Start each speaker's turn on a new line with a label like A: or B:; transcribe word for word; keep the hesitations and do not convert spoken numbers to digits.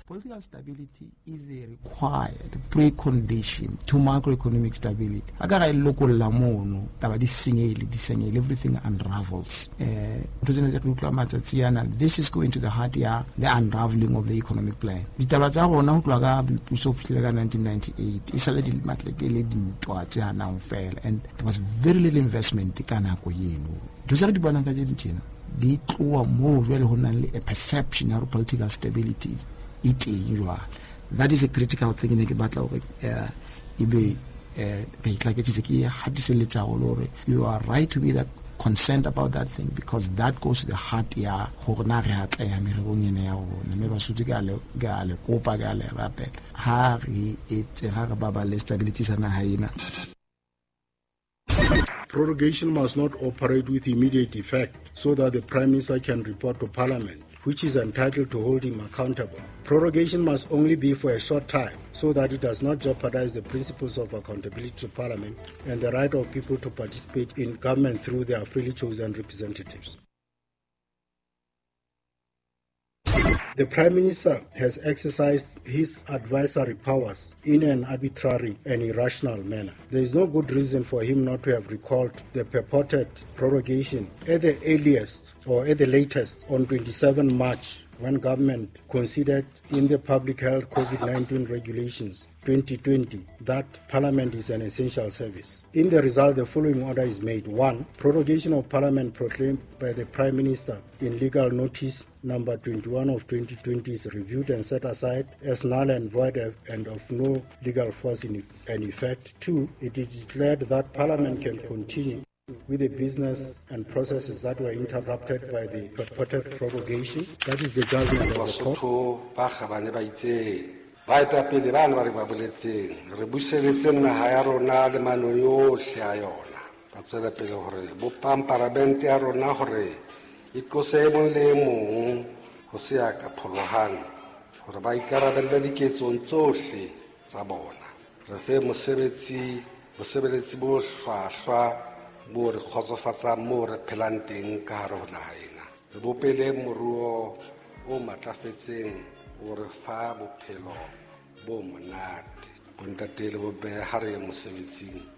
A: Political stability is a required precondition to macroeconomic stability. Agara local lamono, taba di singeli, di singeli, everything unravels. This is going to the heart of the unraveling of the economic plan. The tabaza rona ho tloga puso fihlela nineteen ninety-eight. Isale di matlekele dintwa tsa na ufela, and there was very little investment ka nako yeno. Dosare di bona ka je ditjena. Di tloa mo jwale ho na le a perception of political stability. That is a critical thing in the battle. You are right to be that concerned about that thing, because that goes to the heart ya hona re hatla ya mererong ya rona me ba sutse ka le ga le kopa ga le rapela ha re etse ha re babale stability sana haina.
B: Prorogation must not operate with immediate effect so that the Prime Minister can report to Parliament, which is entitled to hold him accountable. Prorogation must only be for a short time so that it does not jeopardize the principles of accountability to Parliament and the right of people to participate in government through their freely chosen representatives. The Prime Minister has exercised his advisory powers in an arbitrary and irrational manner. There is no good reason for him not to have recalled the purported prorogation at the earliest or at the latest on the twenty-seventh of March, when government considered in the public health COVID nineteen regulations twenty twenty that Parliament is an essential service. In the result, the following order is made. One, prorogation of Parliament proclaimed by the Prime Minister in legal notice number twenty-one of twenty twenty is reviewed and set aside as null and void and of no legal force in effect. Two, it is declared that Parliament can continue with the business and processes that were interrupted by the purported prorogation. That is the judgment of the court.
C: Baetapele bana ba re ba boletseng re buseletse naha ya rona le manong yohle a yona ba tswela pele hore bopamparamente ya rona hore e tlose mong le mong ho se ya ka pholohang hore ba ikarabelle diketsong tsohle tsa bona. Re fe mosebetsi mosebeletsi bo hlwahlwa bo re khotsofatsang mo re phelang teng ka hare ho naha ena. Re bopele moruo o matlafetseng o re fa bophelo bo monate bontate le bo beha re mosebetsing